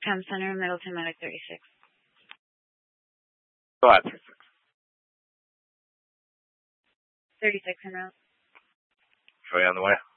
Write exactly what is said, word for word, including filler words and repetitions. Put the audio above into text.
Town Center, Middleton, Medic thirty-six. Go ahead, thirty-six. thirty-six en route. Show you on the way.